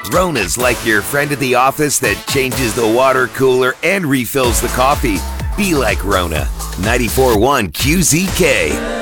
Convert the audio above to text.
Rona's like your friend at the office that changes the water cooler and refills the coffee. Be like Rona. 94.1 QZK.